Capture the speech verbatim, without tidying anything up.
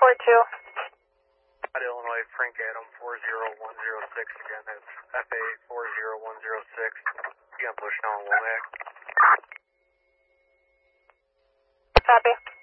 four two. Illinois, Frank Adam four zero one zero six, again, that's F A four zero one zero six, again, push down Womack. Copy.